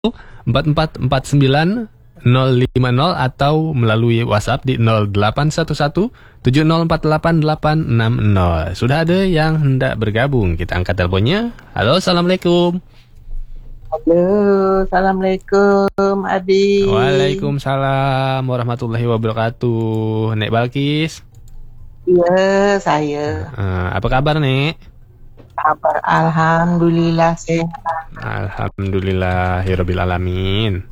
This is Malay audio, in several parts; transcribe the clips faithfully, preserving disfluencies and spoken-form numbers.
empat empat empat sembilan nol lima nol atau melalui WhatsApp di nol delapan satu satu tujuh nol empat delapan delapan enam nol. Sudah ada yang hendak bergabung. Kita angkat teleponnya. Halo, Assalamualaikum. Halo, Assalamualaikum Adi. Waalaikumsalam warahmatullahi wabarakatuh. Nek Balkis. Iya, saya. Uh, apa kabar, Nek? Kabar Alhamdulillah sehat. Alhamdulillahirabbil alamin.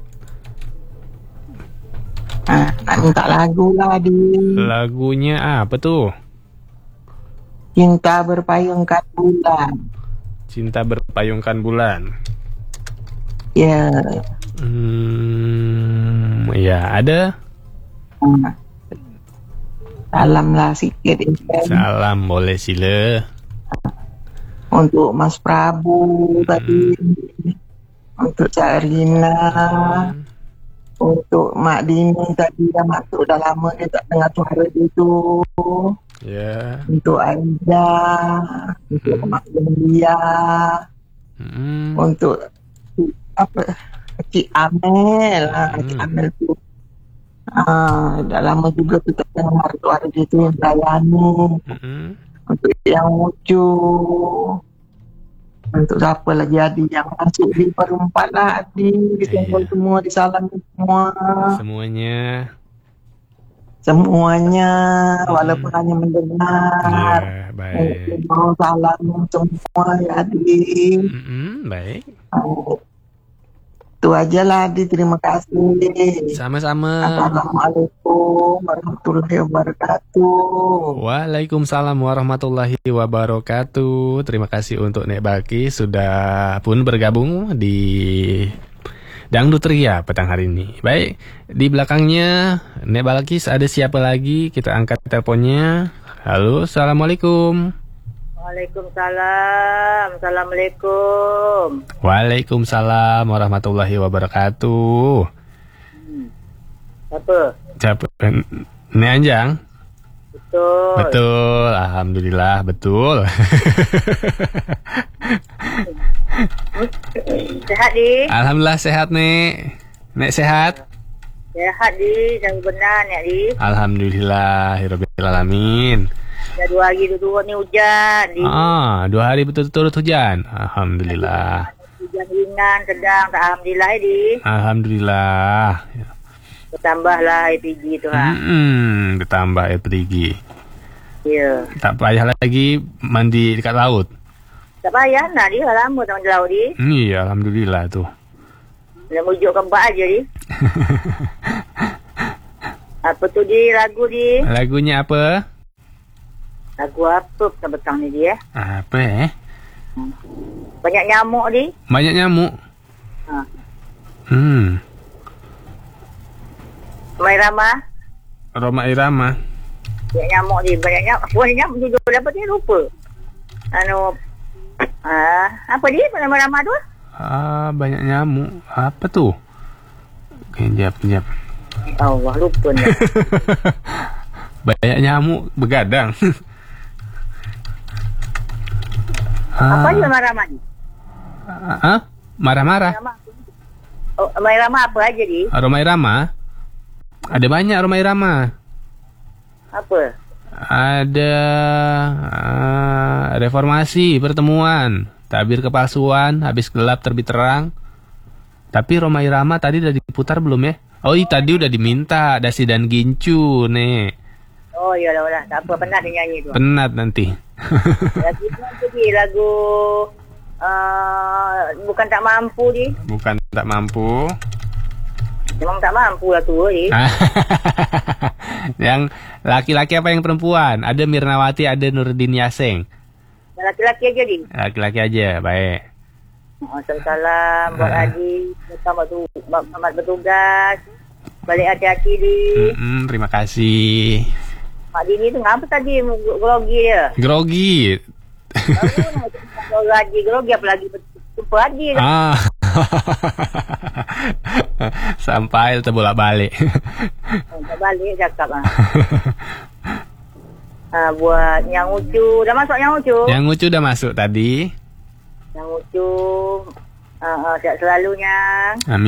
Nah, nak minta lagu lah di. Lagunya apa tuh? Cinta berpayungkan bulan. Cinta berpayungkan bulan. Ya. Hmm, ya ada. Nah. Salam lah sikit. Ya. Salam boleh sila. Untuk Mas Prabu hmm. tadi. Untuk Cak Rina. Hmm. Untuk Mak Dini tadi dah masuk, dah lama dia tak dengar suara dia tu. Ya. Yeah. Untuk Aida, hmm. untuk Mak Julia, hmm. untuk apa Cik Amel, hmm. Cik Amel tu. Ah, dah lama juga tu tak dengar suara dia tu yang Dayani. Hmm. Untuk yang lucu. Untuk siapa lagi Adi yang masuk di perempat lah Adi. Disenggol yeah. semua, disalam semua. Semuanya. Semuanya. Hmm. Walaupun hanya mendengar. Ya, yeah, baik. Mau salam semua ya Adi. Mm-hmm, baik. Oh. Itu aja lah Adi, terima kasih. Sama-sama. Assalamualaikum warahmatullahi wabarakatuh. Waalaikumsalam warahmatullahi wabarakatuh. Terima kasih untuk Nek Balki sudah pun bergabung di Dangdut Ria petang hari ini. Baik, di belakangnya Nek Balkis ada siapa lagi? Kita angkat teleponnya. Halo, Assalamualaikum. Waalaikumsalam. Assalamualaikum. Waalaikumsalam warahmatullahi wabarakatuh. Hmm. Apa? Siapa? Ini Anjang? Betul. Betul. Alhamdulillah betul. Sehat di? Alhamdulillah sehat nek. Nek sehat? Sehat di. Jangan benar nek di. Alhamdulillahirabbil alamin. Dah dua hari turut ni hujan. Di. Ah, dua hari betul-betul hujan. Alhamdulillah. Hujan ringan, sedang. Alhamdulillah di. Alhamdulillah. Bertambahlah L P G tu ha. Hmm, bertambah L P G. Ya. Tak payah lagi mandi dekat laut. Tak payah nak dia lama tak mandi laut di. Hmm, iya, alhamdulillah tu. Dia mujuk kempat aja di. Apa tu di lagu di? Lagunya apa? Lagu apa petang-petang ni dia? Apa eh? Banyak nyamuk di. Banyak nyamuk? Ha. Hmm. Roma Irama. Roma Irama. Banyak nyamuk di. Banyak nyamuk. Banyak nyamuk juga. Dapat dia lupa. Anu. Ah, apa dia? Roma Irama tu? Ah, banyak nyamuk. Apa tu? Kejap, kejap. Allah, lupa ni. Banyak nyamuk begadang. Apa dia marah-marah ni? Ah, marah-marah. Oh, Roma Irama apa aja di? Roma Irama? Ada banyak Roma Irama. Apa? Ada uh, reformasi, pertemuan, tabir kepalsuan, habis gelap terbit terang. Tapi Roma Irama tadi udah diputar belum ya? Oh, iya tadi udah diminta Dasi dan Gincu nih. Oh iya lah, lah. Tak apa, penat dia nyanyi tu. Penat nanti. Lagu tu di lagu uh, bukan tak mampu di. Bukan tak mampu. Memang tak mampu lah tu di. Yang laki-laki apa yang perempuan? Ada Mirnawati, ada Nurdin Yaseng. Laki-laki aja di. Laki-laki aja, baik. Assalamualaikum buat Adi. Selamat selamat bertugas. Balik hati-hati di. Mm-mm, terima kasih. Mak Dini tu ngapa tadi grogi dia? Grogi. Grogi, grogi apa lagi jumpa Adi. Ah. Sampai terbolak-balik. Terbolak cakap ah. Ah, buat yang lucu. Dah masuk yang lucu? Yang lucu dah masuk tadi. Yang lucu Uh, uh, sihat selalunya. Amin.